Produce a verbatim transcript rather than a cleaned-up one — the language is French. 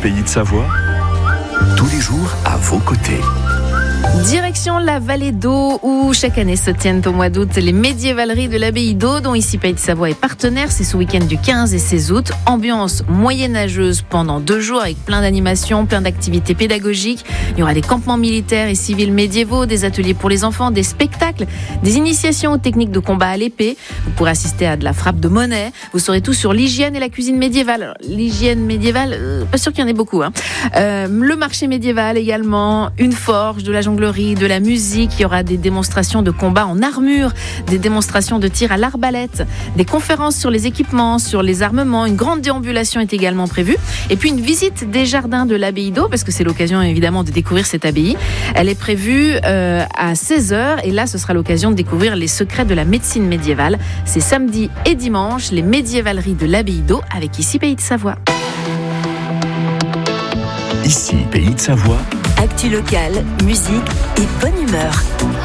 Pays de Savoie, tous les jours à vos côtés. Direction la vallée d'Eau où chaque année se tiennent au mois d'août les médiévaleries de l'abbaye d'Eau dont ici Pays de Savoie est partenaire. C'est ce week-end du quinze et seize août. Ambiance moyenâgeuse pendant deux jours avec plein d'animations, plein d'activités pédagogiques. Il y aura des campements militaires et civils médiévaux, des ateliers pour les enfants, des spectacles, des initiations aux techniques de combat à l'épée. Vous pourrez assister à de la frappe de monnaie. Vous saurez tout sur l'hygiène et la cuisine médiévale. Alors, l'hygiène médiévale, euh, pas sûr qu'il y en ait beaucoup. Hein. Euh, le marché médiéval également, une forge, de la jonglerie, de la musique. Il y aura des démonstrations de combat en armure, des démonstrations de tir à l'arbalète, des conférences sur les équipements, sur les armements. Une grande déambulation est également prévue. Et puis une visite des jardins de l'abbaye d'Eau, parce que c'est l'occasion évidemment de découvrir cette abbaye. Elle est prévue euh, à seize heures et là ce sera l'occasion de découvrir les secrets de la médecine médiévale. C'est samedi et dimanche, les médiévaleries de l'abbaye d'Eau avec ici Pays de Savoie. Ici Pays de Savoie. Actu locale, musique et bonne humeur.